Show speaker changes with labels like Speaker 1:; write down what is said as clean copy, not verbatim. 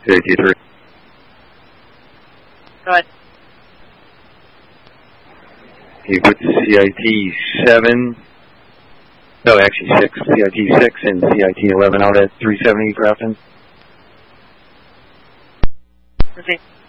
Speaker 1: CIT 3.
Speaker 2: Go ahead.
Speaker 1: You put CIT 7, no, actually 6, CIT 6 and CIT 11 out at 370 Grafton.
Speaker 2: Proceed.